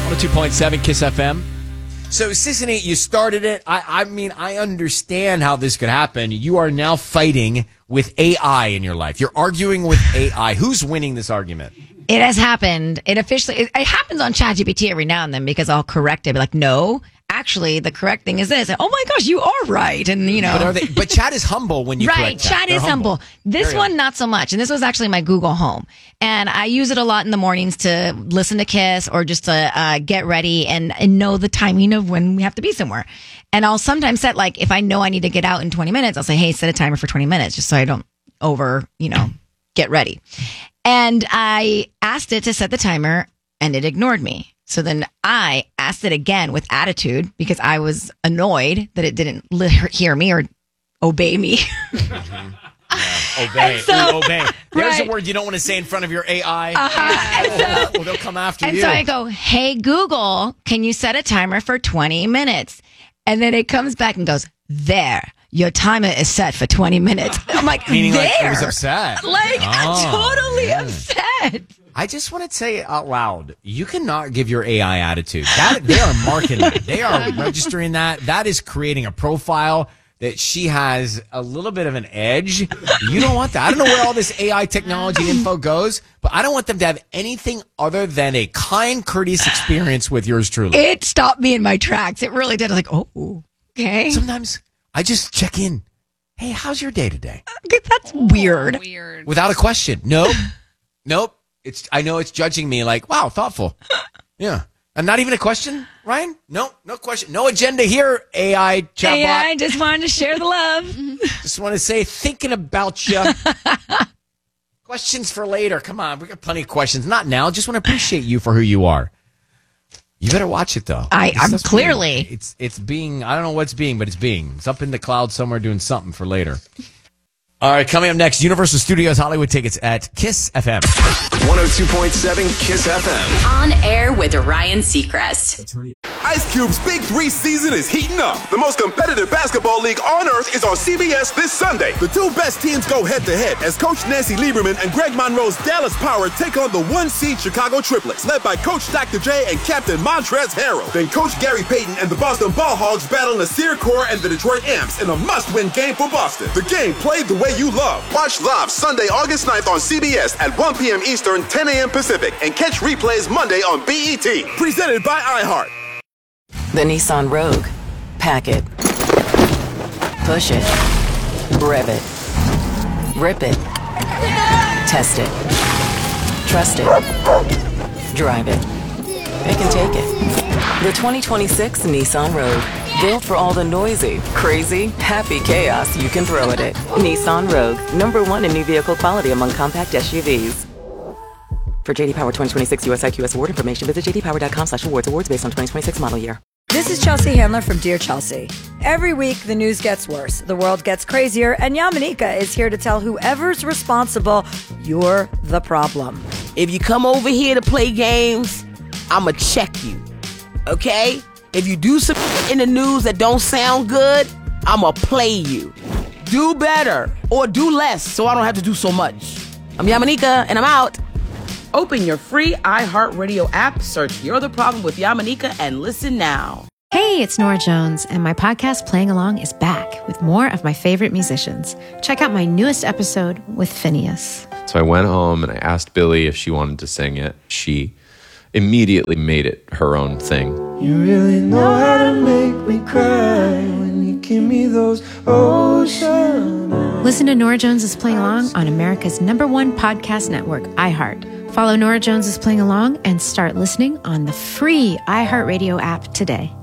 102.7 Kiss FM. So, Sissany, you started it. I mean, I understand how this could happen. You are now fighting with AI in your life. You're arguing with AI. Who's winning this argument? It has happened. It happens on ChatGPT every now and then because I'll correct it. Be like, no, actually, the correct thing is this. Oh my gosh, you are right. And But Chat is humble when you right. correct that. Chat is humble. This Very one, humble. not so much. And this was actually my Google Home. And I use it a lot in the mornings to listen to Kiss or just to get ready and know the timing of when we have to be somewhere. And I'll sometimes set, like, if I know I need to get out in 20 minutes, I'll say, hey, set a timer for 20 minutes just so I don't get ready. And I asked it to set the timer and it ignored me. So then I asked it again with attitude because I was annoyed that it didn't hear me or obey me. Obey. Obey. There's Right. a word you don't want to say in front of your AI. Well, they'll come after And you. so I go, hey, Google, can you set a timer for 20 minutes? And then it comes back and goes, there, your timer is set for 20 minutes. I'm like, Meaning there. like it was upset. Like, I'm totally upset. I just want to say out loud, you cannot give your AI attitude. They are marking that. They are registering that. That is creating a profile that she has a little bit of an edge. You don't want that. I don't know where all this AI technology info goes, but I don't want them to have anything other than a kind, courteous experience with yours truly. It stopped me in my tracks. It really did. I was like, oh, okay. Sometimes I just check in. Hey, how's your day today? That's weird. Without a question. Nope. I know it's judging me like, wow, thoughtful. Yeah. And not even a question, Ryan? No question. No agenda here, AI chatbot. Yeah, I just wanted to share the love. Just want to say, thinking about you. Questions for later. Come on, we got plenty of questions. Not now. Just want to appreciate you for who you are. You better watch it, though. I'm clearly. It's being, I don't know what's being, but it's being. It's up in the cloud somewhere doing something for later. All right, coming up next, Universal Studios Hollywood tickets at Kiss FM. 102.7 Kiss FM. On air with Ryan Seacrest. Ice Cube's Big 3 season is heating up. The most competitive basketball league on earth is on CBS this Sunday. The two best teams go head-to-head as Coach Nancy Lieberman and Greg Monroe's Dallas Power take on the one-seed Chicago Triplets, led by Coach Dr. J and Captain Montrezl Harrell. Then Coach Gary Payton and the Boston Ball Hogs battle Nasir Kaur and the Detroit Amps in a must-win game for Boston. The game played the way you love. Watch live Sunday, August 9th on CBS at 1 p.m. Eastern, 10 a.m. Pacific, and catch replays Monday on BET. Presented by iHeart. The Nissan Rogue. Pack it. Push it. Rev it. Rip it. Test it. Trust it. Drive it. It can take it. The 2026 Nissan Rogue. Built for all the noisy, crazy, happy chaos you can throw at it. Nissan Rogue. #1 in new vehicle quality among compact SUVs. For JD Power 2026 US IQS award information, visit jdpower.com/awards. Awards based on 2026 model year. This is Chelsea Handler from Dear Chelsea. Every week, the news gets worse, the world gets crazier, and Yamanika is here to tell whoever's responsible, you're the problem. If you come over here to play games, I'ma check you, okay? If you do some in the news that don't sound good, I'ma play you. Do better or do less so I don't have to do so much. I'm Yamanika, and I'm out. Open your free iHeartRadio app, search You're the Problem with Yamanika, and listen now. Hey, it's Nora Jones, and my podcast Playing Along is back with more of my favorite musicians. Check out my newest episode with Phineas. So I went home and I asked Billy if she wanted to sing it. She immediately made it her own thing. You really know how to make me cry when you give me those ocean eyes. Listen to Nora Jones is Playing Along on America's #1 podcast network, iHeart. Follow Nora Jones is Playing Along and start listening on the free iHeartRadio app today.